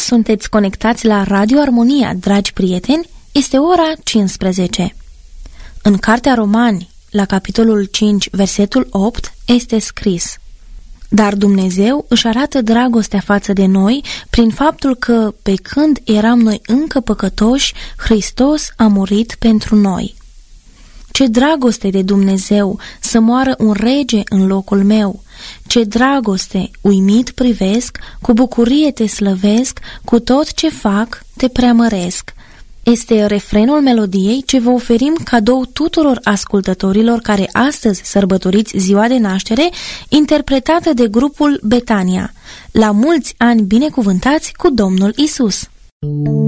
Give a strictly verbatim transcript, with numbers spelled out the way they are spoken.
Sunteți conectați la Radio Armonia, dragi prieteni, este ora cincisprezece. În Cartea Romani, la capitolul cinci, versetul opt, este scris: Dar Dumnezeu își arată dragostea față de noi prin faptul că, pe când eram noi încă păcătoși, Hristos a murit pentru noi. Ce dragoste de Dumnezeu să moară un rege în locul meu! Ce dragoste, uimit privesc, cu bucurie te slăvesc, cu tot ce fac te preamăresc. Este refrenul melodiei ce vă oferim cadou tuturor ascultătorilor care astăzi sărbătoriți ziua de naștere, interpretată de grupul Betania. La mulți ani binecuvântați cu Domnul Isus!